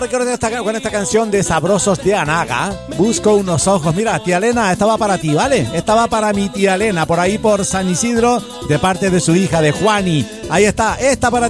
Recuerdo con esta canción de Sabrosos de Anaga, Busco unos ojos. Mira, tía Elena, esta va para ti, ¿vale? Esta va para mi tía Elena, por ahí por San Isidro, de parte de su hija, de Juani. Ahí está, esta para ti.